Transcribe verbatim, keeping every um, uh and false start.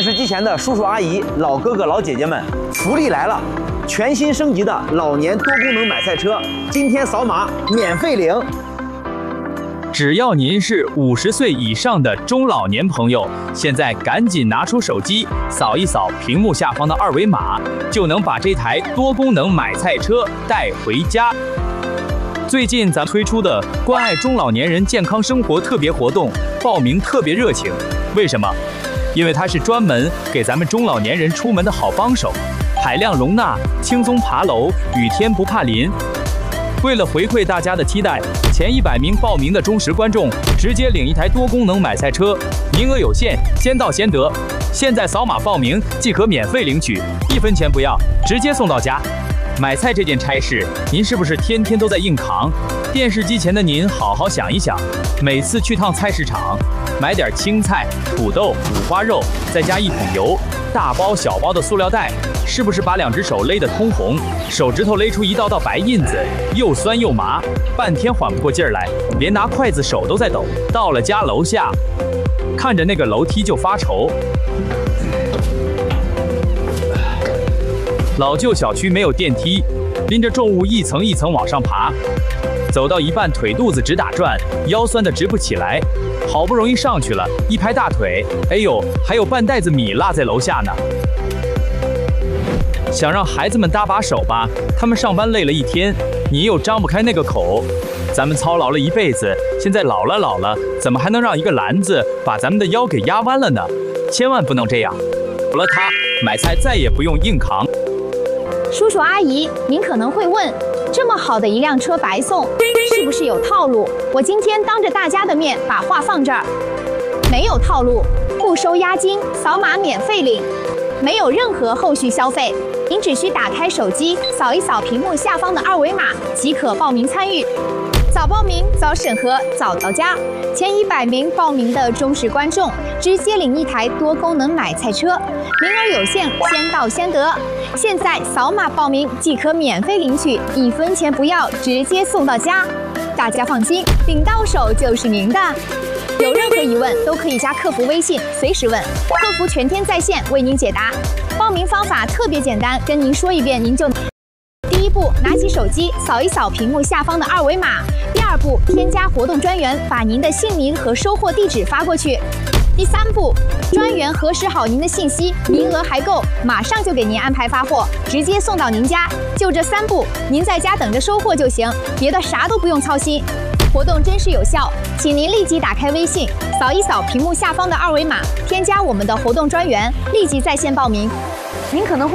电视机前的叔叔阿姨、老哥哥、老姐姐们，福利来了！全新升级的老年多功能买菜车，今天扫码免费领。 只要您是五十岁以上的中老年朋友，现在赶紧拿出手机，扫一扫屏幕下方的二维码，就能把这台多功能买菜车带回家。最近咱推出的关爱中老年人健康生活特别活动，报名特别热情。为什么？因为它是专门给咱们中老年人出门的好帮手，海量容纳，轻松爬楼，雨天不怕淋。为了回馈大家的期待，前一百名报名的忠实观众直接领一台多功能买菜车，名额有限，先到先得。现在扫码报名即可免费领取，一分钱不要，直接送到家。买菜这件差事，您是不是天天都在硬扛？电视机前的您好好想一想，每次去趟菜市场，买点青菜、土豆、五花肉，再加一桶油，大包小包的塑料袋，是不是把两只手勒得通红，手指头勒出一道道白印子，又酸又麻，半天缓不过劲儿来，连拿筷子手都在抖。到了家楼下，看着那个楼梯就发愁。老旧小区没有电梯，拎着重物一层一层往上爬，走到一半腿肚子直打转，腰酸得直不起来。好不容易上去了，一拍大腿，哎呦，还有半袋子米落在楼下呢。想让孩子们搭把手吧，他们上班累了一天，你又张不开那个口。咱们操劳了一辈子，现在老了老了，怎么还能让一个篮子把咱们的腰给压弯了呢？千万不能这样。有了它，买菜再也不用硬扛。 叔叔阿姨，您可能会问，这么好的一辆车白送，是不是有套路？我今天当着大家的面把话放这儿，没有套路，不收押金，扫码免费领，没有任何后续消费，您只需打开手机，扫一扫屏幕下方的二维码，即可报名参与。早报名，早审核，早到家。前一百名报名的忠实观众，直接领一台多功能买菜车，名额有限，先到先得。现在扫码报名即可免费领取，一分钱不要，直接送到家。大家放心，领到手就是您的。有任何疑问都可以加客服微信，随时问，客服全天在线为您解答。报名方法特别简单，跟您说一遍您就能。第一步，拿起手机扫一扫屏幕下方的二维码。第二步，添加活动专员，把您的姓名和收货地址发过去。第三步，专员核实好您的信息，名额还够，马上就给您安排发货，直接送到您家。就这三步，您在家等着收货就行，别的啥都不用操心。活动真实有效，请您立即打开微信，扫一扫屏幕下方的二维码，添加我们的活动专员，立即在线报名。您可能会